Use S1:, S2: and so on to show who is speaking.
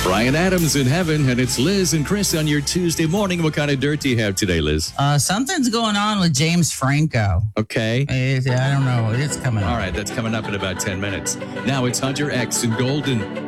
S1: Brian Adams in heaven, and it's Liz and Chris on your Tuesday morning. What kind of dirt do you have today, Liz?
S2: Something's going on with James Franco.
S1: Okay.
S2: I don't know. It's coming up.
S1: All right, that's coming up in about 10 minutes. Now it's Hunter X and Golden.